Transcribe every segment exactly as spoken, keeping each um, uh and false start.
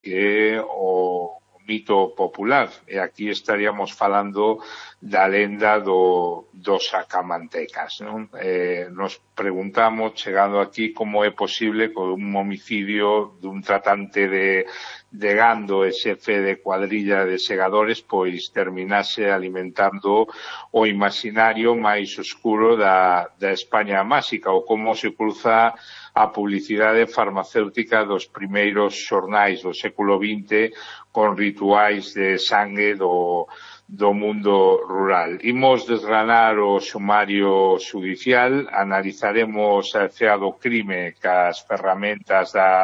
que é o mito popular. E aquí estaríamos falando da lenda do, dos sacamantecas, non? Eh, nos preguntamos, chegando aquí, como é posible que un homicidio dun tratante de, de gando e xefe de cuadrilla de segadores pois terminase alimentando o imaginario máis oscuro da, da España máxica, ou como se cruza a publicidade farmacéutica dos primeiros xornais do século vinte con rituais de sangue do, do mundo rural. Imos desgranar o sumario judicial, analizaremos a cea do crime cas ferramentas da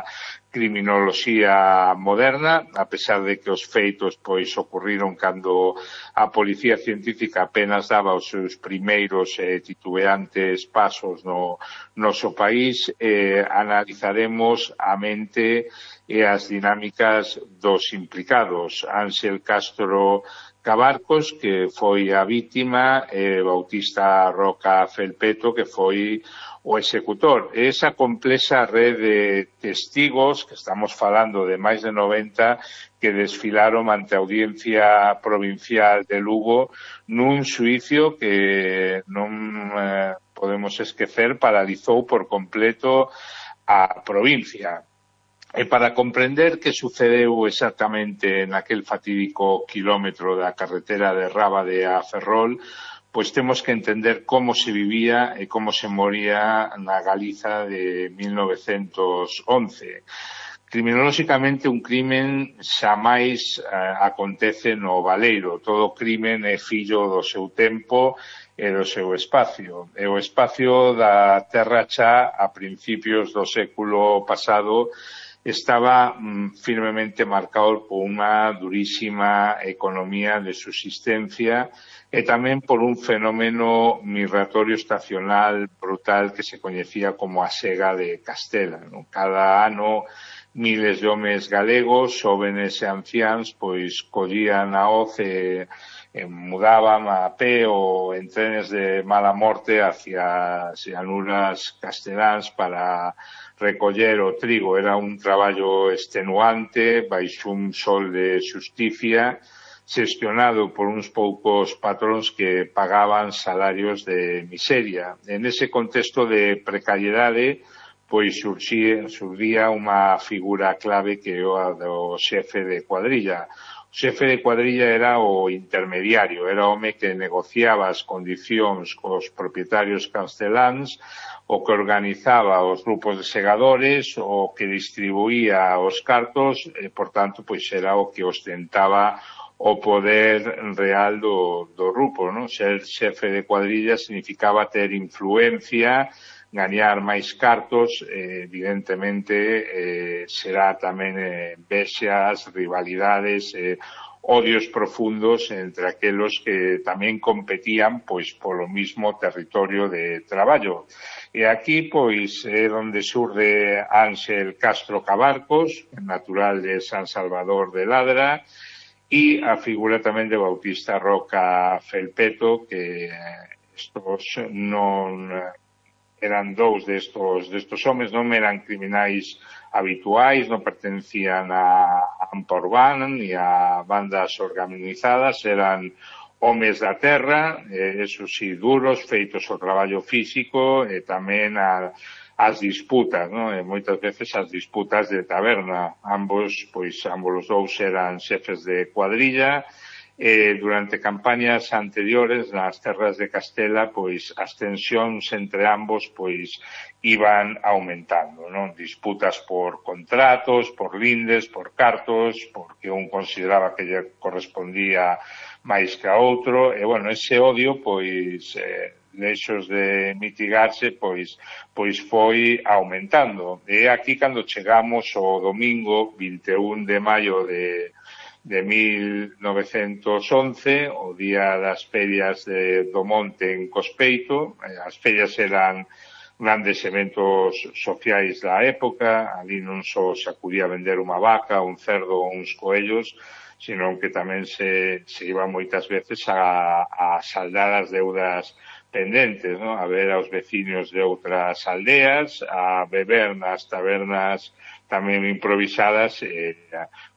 criminoloxía moderna, a pesar de que os feitos pois ocurriron cando a policía científica apenas daba os seus primeiros eh, titubeantes pasos no noso país. Eh, analizaremos a mente e as dinámicas dos implicados. Ángel Castro Cabarcos, que foi a vítima, e Bautista Roca Felpeto, que foi o executor. E esa complexa red de testigos, que estamos falando de máis de noventa, que desfilaron ante a Audiencia Provincial de Lugo nun xuicio que non eh, podemos esquecer paralizou por completo a provincia. E para comprender que sucedeu exactamente naquel fatídico kilómetro da carretera de Rábade a Ferrol, pois temos que entender como se vivía e como se moría na Galiza de mil novecentos once. Criminolóxicamente, un crimen xamais eh, acontece no baleiro. Todo crimen é fillo do seu tempo e do seu espacio. E o espacio da Terra Cha a principios do século pasado estaba mm, firmemente marcado por unha durísima economía de subsistencia e tamén por un fenómeno migratorio estacional brutal que se coñecía como a sega de Castela, non? Cada ano miles de homes galegos, xóvenes e anciáns, pois collían a hoz e, e mudaban a pé ou en trenes de mala morte hacia as llanuras casteláns para recoller o trigo. Era un traballo extenuante, baixo un sol de xusticia, xestionado por uns poucos patróns que pagaban salarios de miseria. En ese contexto de precariedade, pois surxía, surgía unha figura clave que é o do xefe de cuadrilla. O xefe de cuadrilla era o intermediario, era o home que negociaba as condicións cos propietarios casteláns, o que organizaba os grupos de segadores, o que distribuía os cartos, e, por tanto, pois era o que ostentaba o poder real do, do grupo, non? Ser xefe de cuadrilla significaba ter influencia, gañar máis cartos, eh, evidentemente eh, será tamén eh, vexas, rivalidades, eh, odios profundos entre aquelos que tamén competían pois polo mismo territorio de traballo. E aquí pois é onde surde Ángel Castro Cabarcos, natural de San Salvador de Ladra, e a figura tamén de Bautista Roca Felpeto, que estos non eran dous destos, destos homes, non eran criminais habituais, non pertencían a Ampa Urbana ni a bandas organizadas, eran homes da terra, eh, eso si, duros, feitos o traballo físico e tamén a, as disputas, non? E moitas veces as disputas de taberna. Ambos, pois, ambos os dous eran xefes de cuadrilla. Eh, durante campañas anteriores nas terras de Castela, pois as tensións entre ambos pois iban aumentando, non? Disputas por contratos, por lindes, por cartos, porque un consideraba que lle correspondía máis que a outro, e, bueno, ese odio, pois, eh, lexos de mitigarse, pois, pois foi aumentando. E aquí, cando chegamos o domingo vinte e un de maio de de mil novecentos once, o día das ferias de, do Monte en Cospeito. As ferias eran grandes eventos sociais da época. Ali non só se acudía a vender unha vaca, un cerdo ou uns coellos, sino que tamén se, se iba moitas veces a, a saldar as deudas pendentes, ¿no? A ver aos veciños de outras aldeas, a beber nas tabernas tamén improvisadas, eh,